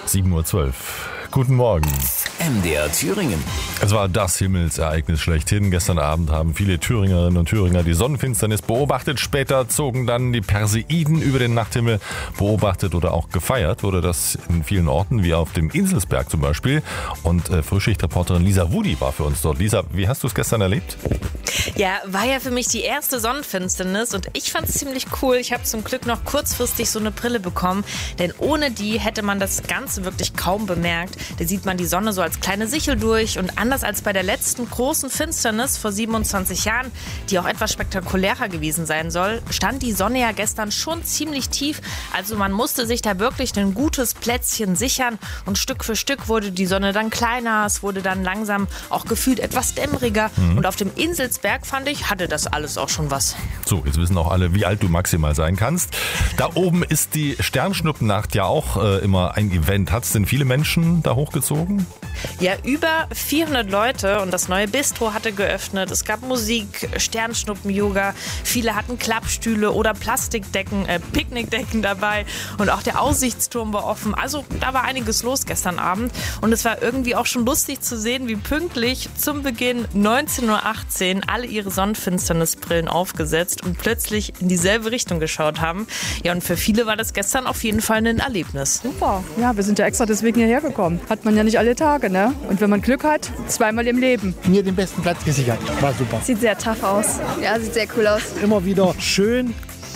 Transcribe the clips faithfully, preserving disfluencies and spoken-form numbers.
sieben Uhr zwölf. Guten Morgen. M D R Thüringen. Es war das Himmelsereignis schlechthin. Gestern Abend haben viele Thüringerinnen und Thüringer die Sonnenfinsternis beobachtet. Später zogen dann die Perseiden über den Nachthimmel. Beobachtet oder auch gefeiert wurde das in vielen Orten, wie auf dem Inselsberg zum Beispiel. Und äh, Frühschichtreporterin Lisa Wudi war für uns dort. Lisa, wie hast du es gestern erlebt? Ja, war ja für mich die erste Sonnenfinsternis und ich fand es ziemlich cool. Ich habe zum Glück noch kurzfristig so eine Brille bekommen, denn ohne die hätte man das Ganze wirklich kaum bemerkt. Da sieht man die Sonne so als kleine Sichel durch und anders als bei der letzten großen Finsternis vor siebenundzwanzig Jahren, die auch etwas spektakulärer gewesen sein soll, stand die Sonne ja gestern schon ziemlich tief. Also man musste sich da wirklich ein gutes Plätzchen sichern und Stück für Stück wurde die Sonne dann kleiner, es wurde dann langsam auch gefühlt etwas dämmeriger mhm. und auf dem Inselsberg, fand ich, hatte das alles auch schon was. So, jetzt wissen auch alle, wie alt du maximal sein kannst. Da oben ist die Sternschnuppennacht ja auch äh, immer ein Event. Hat es denn viele Menschen da hochgezogen? Ja, über vierhundert Leute und das neue Bistro hatte geöffnet. Es gab Musik, Sternschnuppen-Yoga. Viele hatten Klappstühle oder Plastikdecken, äh, Picknickdecken dabei. Und auch der Aussichtsturm war offen. Also da war einiges los gestern Abend. Und es war irgendwie auch schon lustig zu sehen, wie pünktlich zum Beginn neunzehn Uhr achtzehn alle ihre Sonnenfinsternisbrillen aufgesetzt und plötzlich in dieselbe Richtung geschaut haben. Ja, und für viele war das gestern auf jeden Fall ein Erlebnis. Super. Ja, wir sind ja extra deswegen hierher gekommen. Hat man ja nicht alle Tage, ne? Und wenn man Glück hat, zweimal im Leben. Mir den besten Platz gesichert. War super. Sieht sehr tough aus. Ja, sieht sehr cool aus. Immer wieder schön.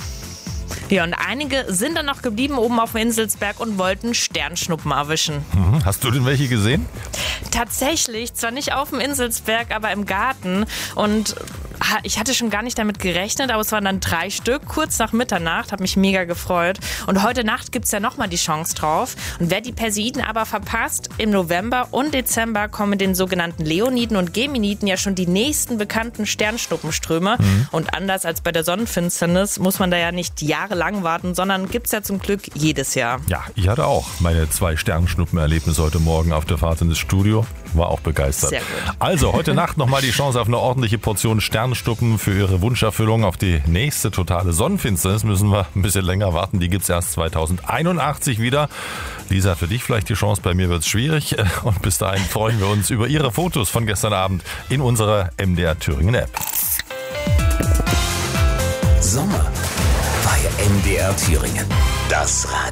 Ja, und einige sind dann noch geblieben oben auf dem Inselsberg und wollten Sternschnuppen erwischen. Mhm. Hast du denn welche gesehen? Tatsächlich, zwar nicht auf dem Inselsberg, aber im Garten. Und ich hatte schon gar nicht damit gerechnet, aber es waren dann drei Stück, kurz nach Mitternacht, habe mich mega gefreut. Und heute Nacht gibt es ja nochmal die Chance drauf. Und wer die Perseiden aber verpasst, im November und Dezember kommen den sogenannten Leoniden und Geminiden ja schon die nächsten bekannten Sternschnuppenströme. Mhm. Und anders als bei der Sonnenfinsternis muss man da ja nicht jahrelang warten, sondern gibt es ja zum Glück jedes Jahr. Ja, ich hatte auch meine zwei Sternschnuppenerlebnisse heute Morgen auf der Fahrt ins Studio. War auch begeistert. Sehr gut. Also heute Nacht nochmal die Chance auf eine ordentliche Portion Sternschnuppen für Ihre Wunscherfüllung. Auf die nächste totale Sonnenfinsternis müssen wir ein bisschen länger warten. Die gibt es erst zweitausendeinundachtzig wieder. Lisa, für dich vielleicht die Chance, bei mir wird es schwierig. Und bis dahin freuen wir uns über Ihre Fotos von gestern Abend in unserer M D R Thüringen App. Sommer bei M D R Thüringen. Das Radio.